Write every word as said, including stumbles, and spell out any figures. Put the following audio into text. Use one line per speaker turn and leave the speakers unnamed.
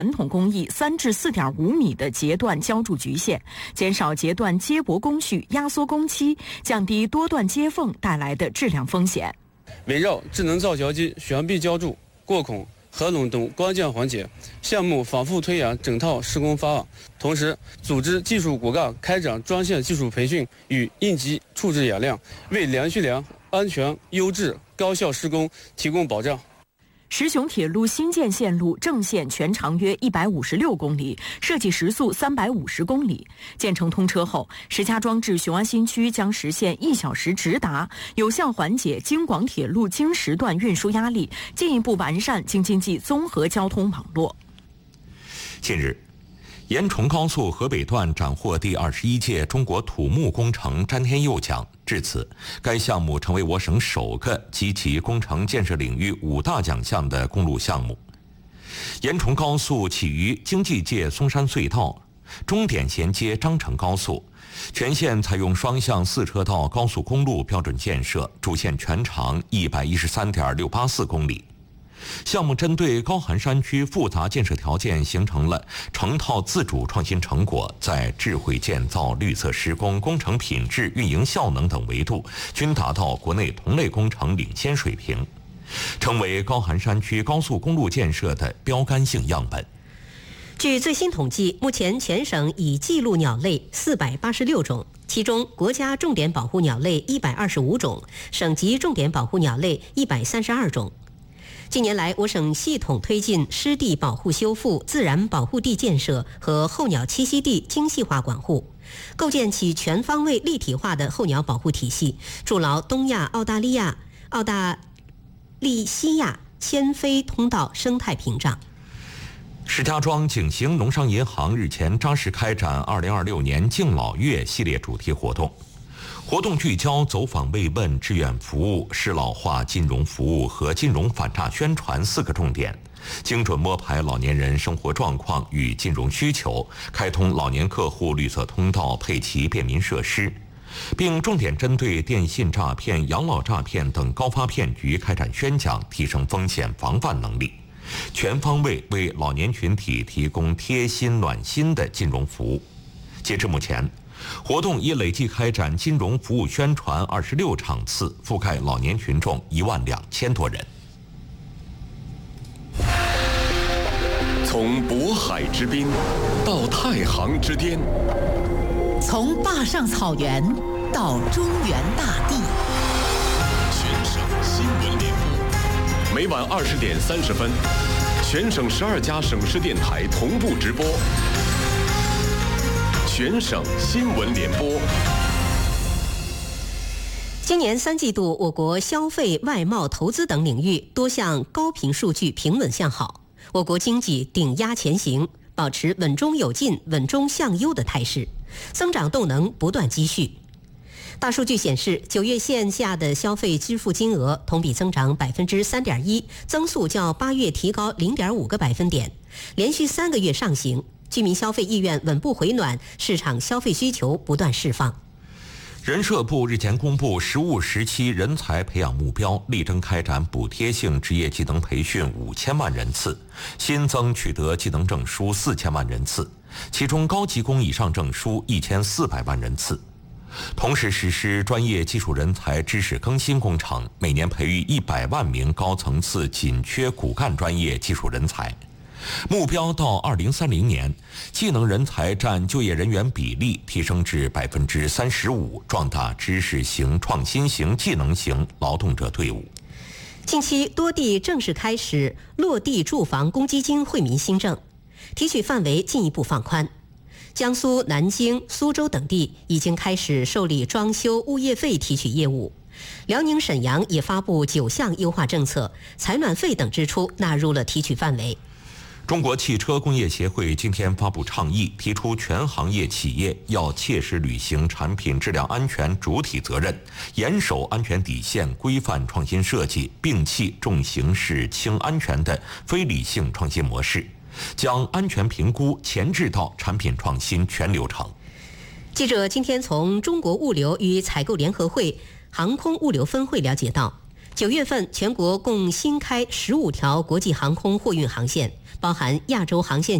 传统工艺三至四点五米的节段浇筑局限，减少节段接驳工序、压缩工期，降低多段接缝带来的质量风险。
围绕智能造桥机悬臂浇筑、过孔、合拢等关键环节，项目反复推演整套施工方案，同时组织技术骨干开展专项技术培训与应急处置演练，为连续连安全、优质、高效施工提供保障。
石雄铁路新建线路正线全长约一百五十六公里，设计时速三百五十公里。建成通车后，石家庄至雄安新区将实现一小时直达，有效缓解京广铁路京石段运输压力，进一步完善京津冀综合交通网络。
近日，延崇高速河北段斩获第二十一届中国土木工程詹天佑奖。至此，该项目成为我省首个集齐工程建设领域五大奖项的公路项目。延崇高速起于京济界松山隧道，终点衔接张成高速，全线采用双向四车道高速公路标准建设，主线全长一百一十三点六八四公里。项目针对高寒山区复杂建设条件，形成了成套自主创新成果，在智慧建造、绿色施工、工程品质、运营效能等维度均达到国内同类工程领先水平，成为高寒山区高速公路建设的标杆性样本。
据最新统计，目前全省已记录鸟类四百八十六种，其中国家重点保护鸟类一百二十五种，省级重点保护鸟类一百三十二种。近年来，我省系统推进湿地保护修复、自然保护地建设和候鸟栖息地精细化管护，构建起全方位立体化的候鸟保护体系，筑牢东亚、澳大利亚、澳大利西亚迁飞通道生态屏障。
石家庄景行农商银行日前扎实开展二零二六年敬老月系列主题活动。活动聚焦走访慰问、志愿服务、适老化金融服务和金融反诈宣传四个重点，精准摸排老年人生活状况与金融需求，开通老年客户绿色通道，配齐便民设施，并重点针对电信诈骗、养老诈骗等高发骗局开展宣讲，提升风险防范能力，全方位为老年群体提供贴心暖心的金融服务。截至目前，活动已累计开展金融服务宣传二十六场次，覆盖老年群众一万两千多人。
从渤海之滨到太行之巅，
从坝上草原到中原大地，
全省新闻联播，每晚二十点三十分，全省十二家省市电台同步直播。全省新闻联播。
今年三季度，我国消费、外贸、投资等领域多项高频数据平稳向好，我国经济顶压前行，保持稳中有进、稳中向优的态势，增长动能不断积蓄。大数据显示，九月线下的消费支付金额同比增长百分之三点一，增速较八月提高零点五个百分点，连续三个月上行。居民消费意愿稳步回暖，市场消费需求不断释放。
人社部日前公布实务时期人才培养目标，力争开展补贴性职业技能培训五千万人次，新增取得技能证书四千万人次，其中高级工以上证书一千四百万人次。同时实施专业技术人才知识更新工程，每年培育一百万名高层次紧缺骨干专业技术人才。目标到二零三零年，技能人才占就业人员比例提升至百分之三十五，壮大知识型、创新型、技能型劳动者队伍。
近期多地正式开始落地住房公积金惠民新政，提取范围进一步放宽。江苏南京、苏州等地已经开始受理装修物业费提取业务。辽宁沈阳也发布九项优化政策，采暖费等支出纳入了提取范围。
中国汽车工业协会今天发布倡议，提出全行业企业要切实履行产品质量安全主体责任，严守安全底线，规范创新设计，摒弃重形式轻安全的非理性创新模式，将安全评估前置到产品创新全流程。
记者今天从中国物流与采购联合会航空物流分会了解到， 九月份，全国共新开十五条国际航空货运航线，包含亚洲航线